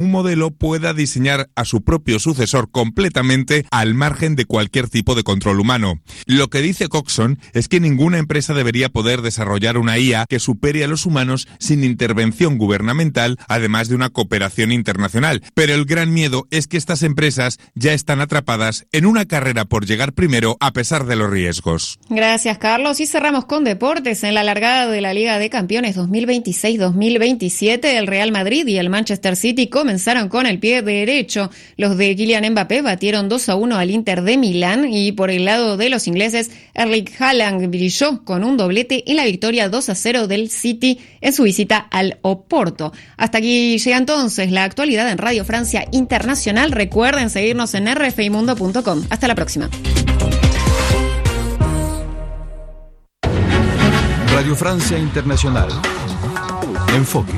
un modelo pueda diseñar a su propio sucesor completamente al margen de cualquier tipo de control humano. Lo que dice Coxon es que ninguna empresa debería poder desarrollar una IA que supere a los humanos sin intervención gubernamental, además de una cooperación internacional. Pero el gran miedo es que estas empresas ya están atrapadas en una carrera por llegar primero a pesar de los riesgos. Gracias, Carlos. Y cerramos con deportes. En la largada de la Liga de Campeones 2026-2027, el Real Madrid y el Manchester City comenzaron con el pie derecho. Los de Kylian Mbappé batieron 2-1 al Inter de Milán y por el lado de los ingleses, Erling Haaland brilló con un doblete en la victoria 2-0 del City en su visita al Oporto. Hasta aquí llega entonces la actualidad en Radio Francia Internacional. Recuerden seguirnos en rfimundo.com. Hasta la próxima. Radio Francia Internacional. Enfoque.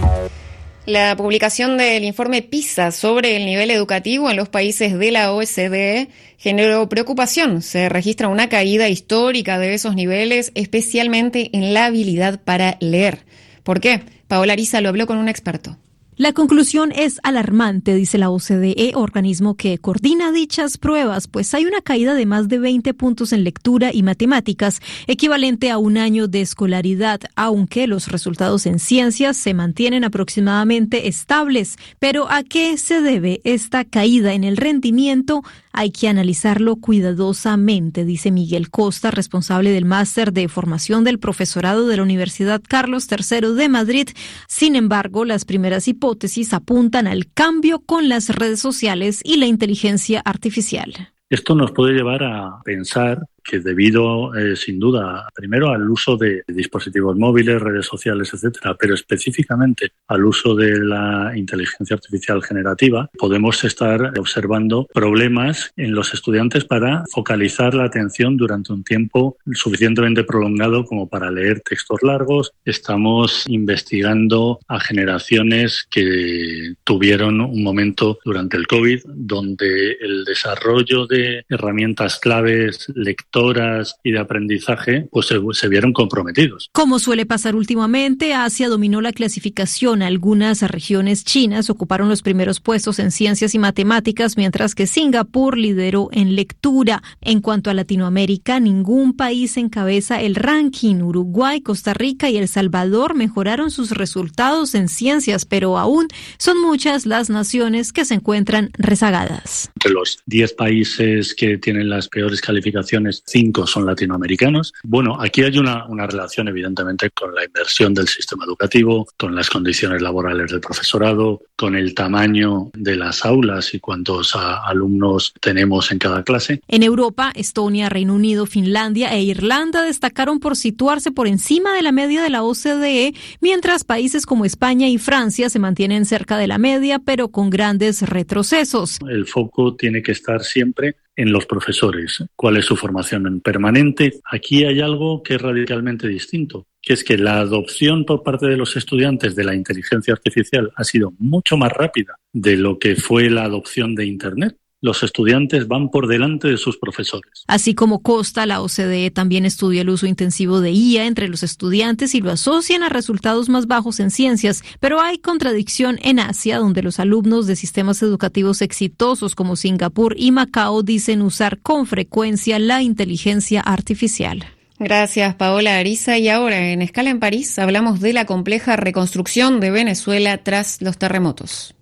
La publicación del informe PISA sobre el nivel educativo en los países de la OCDE generó preocupación. Se registra una caída histórica de esos niveles, especialmente en la habilidad para leer. ¿Por qué? Paola Ariza lo habló con un experto. La conclusión es alarmante, dice la OCDE, organismo que coordina dichas pruebas, pues hay una caída de más de 20 puntos en lectura y matemáticas, equivalente a un año de escolaridad, aunque los resultados en ciencias se mantienen aproximadamente estables. Pero ¿a qué se debe esta caída en el rendimiento? Hay que analizarlo cuidadosamente, dice Miguel Costa, responsable del máster de formación del profesorado de la Universidad Carlos III de Madrid. Sin embargo, las primeras hipótesis apuntan al cambio con las redes sociales y la inteligencia artificial. Esto nos puede llevar a pensar que debido, sin duda, primero al uso de dispositivos móviles, redes sociales, etcétera, pero específicamente al uso de la inteligencia artificial generativa, podemos estar observando problemas en los estudiantes para focalizar la atención durante un tiempo suficientemente prolongado como para leer textos largos. Estamos investigando a generaciones que tuvieron un momento durante el COVID donde el desarrollo de herramientas claves, lectoras y de aprendizaje, pues se vieron comprometidos. Como suele pasar últimamente, Asia dominó la clasificación. Algunas regiones chinas ocuparon los primeros puestos en ciencias y matemáticas, mientras que Singapur lideró en lectura. En cuanto a Latinoamérica, ningún país encabeza el ranking. Uruguay, Costa Rica y El Salvador mejoraron sus resultados en ciencias, pero aún son muchas las naciones que se encuentran rezagadas. Entre los 10 países que tienen las peores calificaciones, 5 son latinoamericanos. Bueno, aquí hay una relación evidentemente con la inversión del sistema educativo, con las condiciones laborales del profesorado, con el tamaño de las aulas y cuántos alumnos tenemos en cada clase. En Europa, Estonia, Reino Unido, Finlandia e Irlanda destacaron por situarse por encima de la media de la OCDE, mientras países como España y Francia se mantienen cerca de la media, pero con grandes retrocesos. El foco tiene que estar siempre en los profesores. ¿Cuál es su formación permanente? Aquí hay algo que es radicalmente distinto, que es que la adopción por parte de los estudiantes de la inteligencia artificial ha sido mucho más rápida de lo que fue la adopción de Internet. Los estudiantes van por delante de sus profesores. Así como Costa, la OCDE también estudia el uso intensivo de IA entre los estudiantes y lo asocian a resultados más bajos en ciencias, pero hay contradicción en Asia, donde los alumnos de sistemas educativos exitosos como Singapur y Macao dicen usar con frecuencia la inteligencia artificial. Gracias, Paola Ariza. Y ahora, en Escala en París, hablamos de la compleja reconstrucción de Venezuela tras los terremotos.